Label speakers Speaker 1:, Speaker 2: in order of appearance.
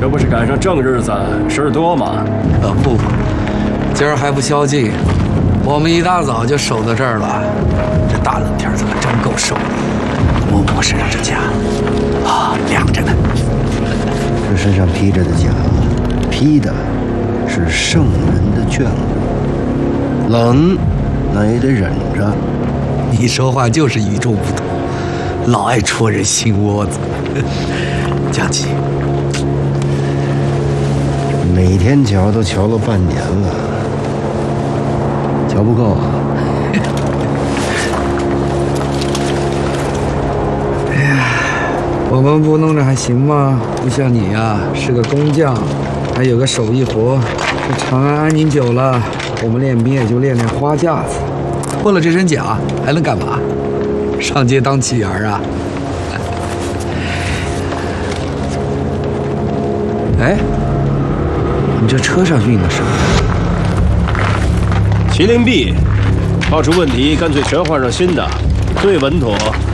Speaker 1: 这不是赶上正日子，事儿多吗？
Speaker 2: 不，今儿还不宵禁，我们一大早就守到这儿了。这大冷天可真够受的。嬷嬷身上这甲啊，凉着呢。
Speaker 3: 这身上披着的甲，披的是圣人的眷顾。冷，那也得忍着。
Speaker 2: 你说话就是与众不同，老爱戳人心窝子。江琪，
Speaker 3: 每天瞧都瞧了半年了，瞧不够啊。
Speaker 2: 哎呀，我们不弄着还行吗？不像你呀，是个工匠，还有个手艺活。这长安安宁久了，我们练兵也就练花架子。脱了这身甲还能干嘛？上街当戏儿啊？哎，你这车上运的什么？
Speaker 1: 麒麟臂，爆出问题干脆全换上新的，最稳妥。